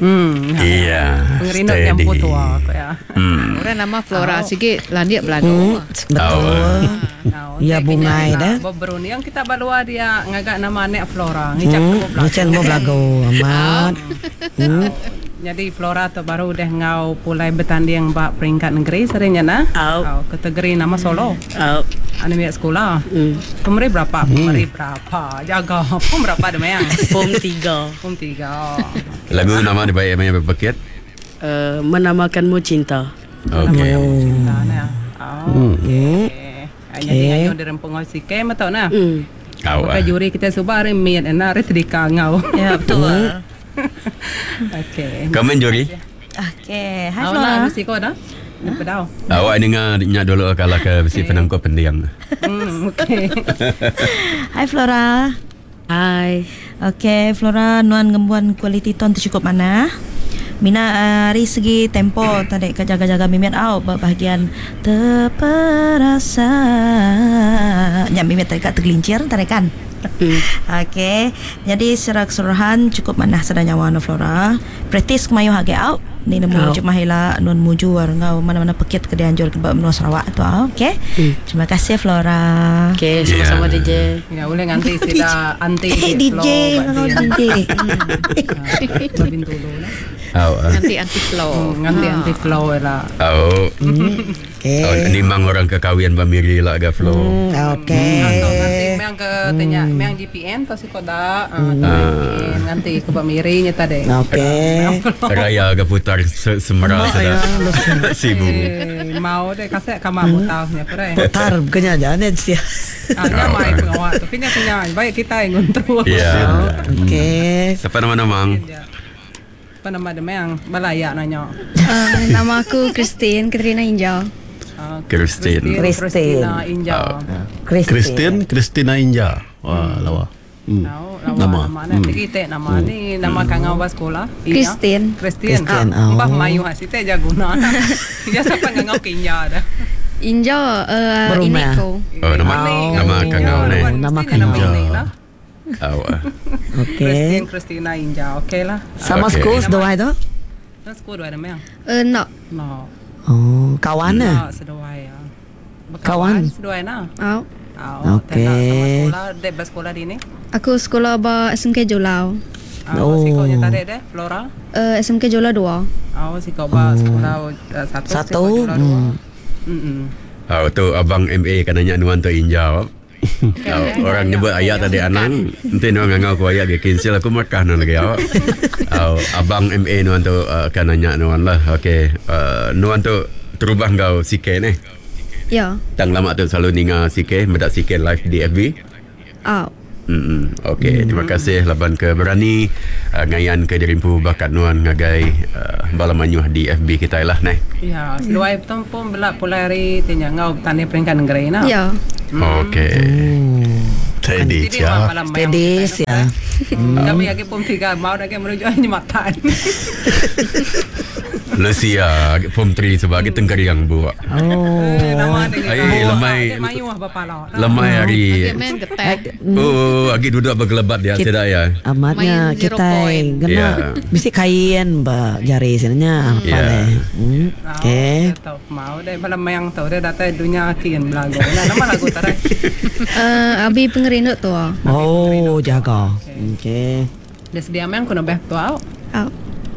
Iya. Pengerindok yang putua aku ya. Orang nama Flora sikit landia belado. Betul. Ya bungai dah. Beruni yang kita balua dia ngagak nama nek Flora. Ngicak Ngicak mau belago amat. Jadi Flora tu baru dah ngau pulai bertanding bak peringkat negeri seringnya nah. Kategori nama Solo. Ane biak sekolah. Pemeri berapa? Pemeri berapa? Jaga. Pem berapa ada mayang? Pom 3. Pem 3. Lagu nama dibaik yang berpaket? Menamakanmu cinta. Okey. Cinta nah. Jadi ayo dirempung sike matau nah. Maka juri kita subah remit enak tedika ngau. Ya betul. Okey. Komen juri? Okey, hai Flora. Flora. Mesti kau dah. Pedau. Awak dengar nyak dulu kalau ke besi penangkap pendiam. Okey. Hai Flora. Hai. Okey, Flora nuan ngembuan kualiti ton tu cukup mana? Mina dari segi tempo tadi jaga-jaga mimet bahagian terperasa. Nyak mimet tadi kat tergelincir tadi kan. Okey. Jadi secara keseluruhan cukup mana sedanya wana Flora. Praktis kemayu hage out. Ni nemu cuma hila non muju ngau mana-mana pekit ke dianjur ke Menua Sarawak tu. Okey. Terima kasih Flora. Okey, sama-sama DJ. Ya boleh nganti sila anti DJ kalau DJ. Babin dulu lah. Nanti anti flow. Nganti anti flow lah. Ni mang orang kekawin Bamiri lah agak flow. Okey. Memang ke tanya, memang GPN tu si koda. Nanti ke Bamiri nyata deh. Okey. Raya agak putar semera sudah sibuk. Mau deh kasih kamu tahu nya pura. Putar bukannya jalan sih. Nyamai pengawal tu. Kena baik kita yang nguntur. Ya. Okey. Siapa nama mang? Apa nama dia yang balaya nanya? Nama aku Christine Katrina Injau. Christina Injau. Christina Inja. Wah, lawa. Nama mana? Kita nama ni nama kang awak sekolah. Christine. Mbah Mayu hasite jaguna. Dia siapa kang awak Inja dah. Injau Iniko. Nama kang awak ni. Nama kang awak. Okey. Christina Inja. Okey lah. Sama school sedawai tu? School dua ada memang. No. Oh, kawan nah? Sedawai ya. Kawan? Sedawai nah. Okey. Sekolah, dek sekolah di ni. Aku sekolah ba SMK Jolau. Sikonya tadi deh, Flora. SMK Jolau 2. Si kau ba sekolah satu. Tu abang MA kan nanya nuan tu Inja. Orang nyebut ayat tadi anang nanti nuan ngangau ku ayat dia cancel aku markah nan lagi awak. Abang MA nuan tu kan nanya nuan lah. Okey. Nuan tu terubah kau CK ni. Ya. Tang lama tu selalu ninga CK, mendak CK live di FB. Okey, terima kasih laban ke berani ngayan ke dirimpu bakat nuan ngagai balamanyuh di FB kita lah neh. Ya, luai pun belak pulari tanya ngau tani peringkat negeri nah. Ya. Okey. Teddy ya. Teddy ya. Kami lagi pun 3 mau dah ke menuju nyematan. Lesia form 3 sebagai tengkariang buat. Nama dia. Lemai. Mayu apa pala. Lemai hari. Main getek. Agi duduk bergelebat dia tidak ya. Amatnya Main 0 kita point. kena mesti kain jari sebenarnya apa deh. Okey. Mau deh malam yang tahu dia datang dunia kian belagu. Nama lagu tarai. Abi pengerindok tu. Oh, jaga. Okey. Dia sedia memang kena beh tu. Out.